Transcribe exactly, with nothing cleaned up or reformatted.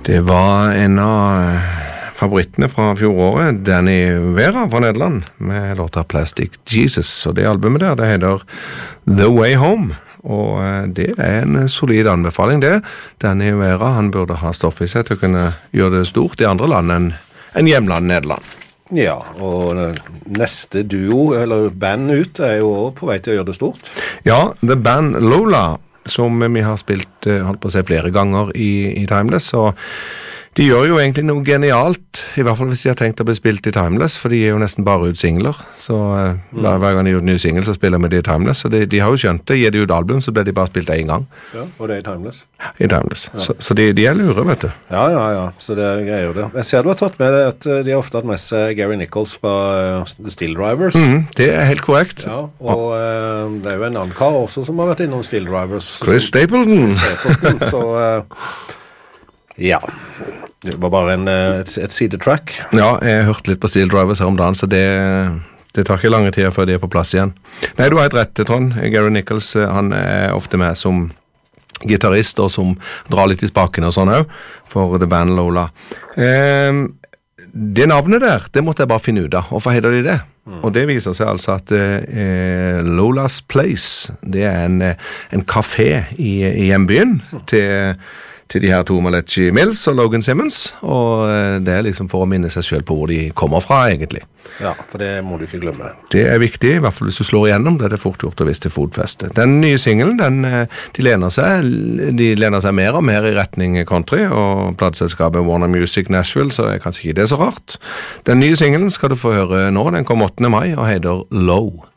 Det var en av favorittene fra fjoråret, Danny Vera fra Nederland, med låta Plastic Jesus, og det albumet der, det heter The Way Home, og det er en solid anbefaling det. Danny Vera, han burde ha stoff i seg til å kunne gjøre det stort i andre land enn en hjemland Nederland. Ja, og neste duo, eller band ut, er jo også på vei til å gjøre det stort. Ja, The Band Lola, som vi har spilt, holdt på å se flere ganger i, i Timeless, og de gjør jo egentlig noe genialt, i hvert fall hvis de har tenkt å bli spilt i Timeless, for de er jo nesten bare ut singler, så uh, hver, hver gang de gjør en ny single, så spiller vi de i Timeless, så de, de har jo skjønt det, gir de ut album, så blir de bare spilt en gang. Ja, og det er i Timeless? I Timeless, ja. så, så de, de er lure, vet du. Ja, ja, ja, så det er greier det. Jeg ser du har tatt med det at de har ofte hatt med seg Gary Nichols fra uh, The Still Drivers. Mm, det er helt korrekt. Ja, og uh, det er jo en annen kar også som har vært innom Still Drivers. Chris Stapleton. Stapleton, så uh, ja, det var bare en, et, et sidetrack. Ja, jeg hørte litt på Steel Drivers her om dagen, så det, det tar ikke lange tid før de er på plass igjen. Nei, du har et rett, Trond. Gary Nichols, han er ofte med som gitarrist, og som drar litt i spaken og sånn også, for The Band Lola. Eh, det navnet der, det måtte jeg bare finne ut av. Hvorfor heter de det? Mm. Og det viser seg altså at eh, Lola's Place, det er en, en kafé i, i hjembyen mm. til... til de her to Malachi Mills og Logan Simmons, og det er liksom for å minne seg selv på hvor de kommer fra, egentlig. Ja, for det må du ikke glemme. Det er viktig, i hvert fall hvis du slår igjennom, det er det fort gjort å vise til fotfeste. Den nye singelen, den, de, lener seg, de lener seg mer og mer i retning country, og plateselskapet Warner Music Nashville, så er kanskje ikke det så rart. Den nye singelen skal du få høre nå, den kommer åttende mai, og heter Low.